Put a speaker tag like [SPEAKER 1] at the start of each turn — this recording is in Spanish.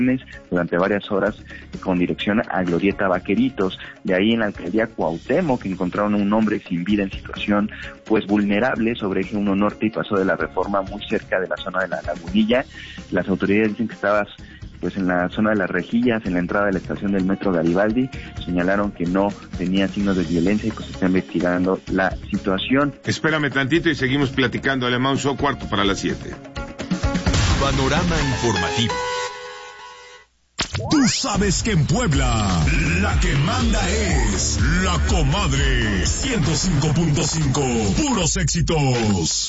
[SPEAKER 1] durante varias horas con dirección a Glorieta Vaqueritos. De ahí en la alcaldía Cuauhtémoc, que encontraron a un hombre sin vida en situación pues vulnerable sobre eje 1 norte y Paso de la Reforma, muy cerca de la zona de la Lagunilla. Las autoridades dicen que estaba pues en la zona de las rejillas, en la entrada de la estación del metro Garibaldi. Señalaron que no tenía signos de violencia y pues se está investigando la situación.
[SPEAKER 2] Espérame tantito y seguimos platicando. Alemán, son 7:15.
[SPEAKER 3] Panorama informativo.
[SPEAKER 4] Tú sabes que en Puebla la que manda es La Comadre 105.5. Puros éxitos.